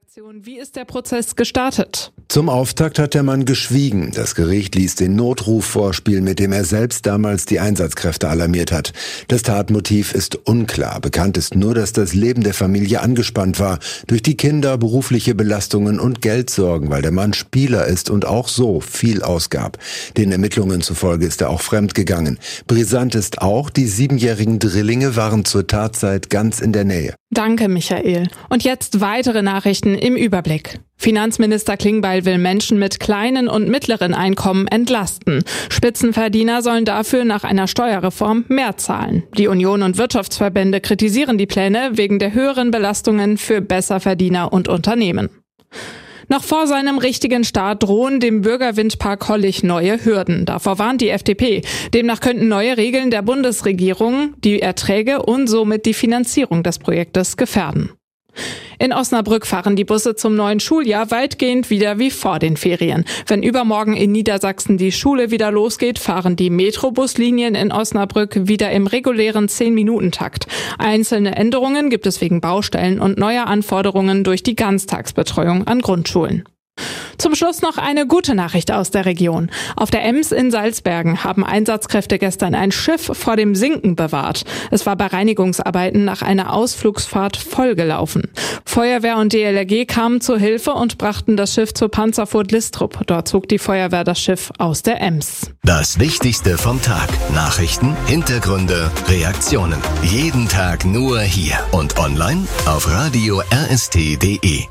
Informationen. Wie ist der Prozess gestartet? Zum Auftakt hat der Mann geschwiegen. Das Gericht ließ den Notruf vorspielen, mit dem er selbst damals die Einsatzkräfte alarmiert hat. Das Tatmotiv ist unklar. Bekannt ist nur, dass das Leben der Familie angespannt war. Durch die Kinder, berufliche Belastungen und Geldsorgen, weil der Mann Spieler ist und auch so viel ausgab. Den Ermittlungen zufolge ist er auch fremdgegangen. Brisant ist auch, die 7-jährigen Drillinge waren zur Tatzeit ganz in der Nähe. Danke, Michael. Und jetzt weitere Nachrichten im Überblick. Finanzminister Klingbeil will Menschen mit kleinen und mittleren Einkommen entlasten. Spitzenverdiener sollen dafür nach einer Steuerreform mehr zahlen. Die Union und Wirtschaftsverbände kritisieren die Pläne wegen der höheren Belastungen für Besserverdiener und Unternehmen. Noch vor seinem richtigen Start drohen dem Bürgerwindpark Hollich neue Hürden. Davor warnt die FDP. Demnach könnten neue Regeln der Bundesregierung die Erträge und somit die Finanzierung des Projektes gefährden. In Osnabrück fahren die Busse zum neuen Schuljahr weitgehend wieder wie vor den Ferien. Wenn übermorgen in Niedersachsen die Schule wieder losgeht, fahren die Metrobuslinien in Osnabrück wieder im regulären 10-Minuten-Takt. Einzelne Änderungen gibt es wegen Baustellen und neuer Anforderungen durch die Ganztagsbetreuung an Grundschulen. Zum Schluss noch eine gute Nachricht aus der Region. Auf der Ems in Salzbergen haben Einsatzkräfte gestern ein Schiff vor dem Sinken bewahrt. Es war bei Reinigungsarbeiten nach einer Ausflugsfahrt vollgelaufen. Feuerwehr und DLRG kamen zur Hilfe und brachten das Schiff zur Panzerfurt Listrup. Dort zog die Feuerwehr das Schiff aus der Ems. Das Wichtigste vom Tag. Nachrichten, Hintergründe, Reaktionen. Jeden Tag nur hier und online auf radio rst.de.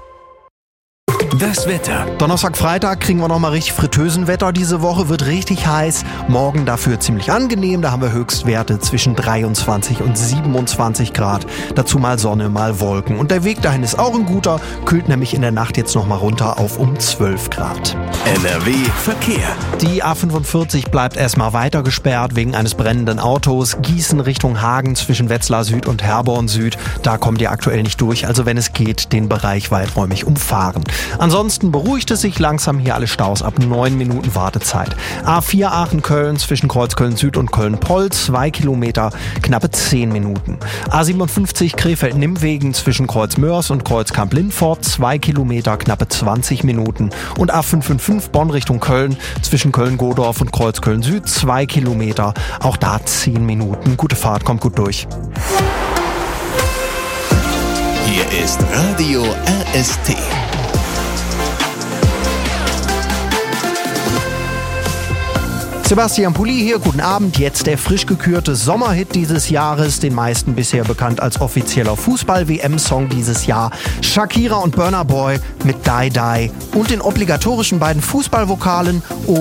Das Wetter. Donnerstag, Freitag kriegen wir nochmal richtig Fritteusenwetter. Diese Woche wird richtig heiß. Morgen dafür ziemlich angenehm. Da haben wir Höchstwerte zwischen 23 und 27 Grad. Dazu mal Sonne, mal Wolken. Und der Weg dahin ist auch ein guter. Kühlt nämlich in der Nacht jetzt nochmal runter auf um 12 Grad. NRW Verkehr. Die A45 bleibt erstmal weiter gesperrt wegen eines brennenden Autos. Gießen Richtung Hagen zwischen Wetzlar Süd und Herborn Süd. Da kommt ihr aktuell nicht durch. Also wenn es geht, den Bereich weiträumig umfahren. Ansonsten beruhigt es sich langsam hier alle Staus ab 9 Minuten Wartezeit. A4 Aachen-Köln zwischen Kreuzköln Süd und Köln-Poll 2 Kilometer, knappe 10 Minuten. A57 Krefeld-Nimmwegen zwischen Kreuzmörs und Kreuzkamp-Lindfort 2 Kilometer, knappe 20 Minuten. Und A555 Bonn Richtung Köln zwischen Köln-Godorf und Kreuzköln Süd 2 Kilometer, auch da 10 Minuten. Gute Fahrt, kommt gut durch. Hier ist Radio RST. Sebastian Pulli hier, guten Abend. Jetzt der frisch gekürte Sommerhit dieses Jahres, den meisten bisher bekannt als offizieller Fußball-WM-Song dieses Jahr. Shakira und Burna Boy mit Die Die und den obligatorischen beiden Fußballvokalen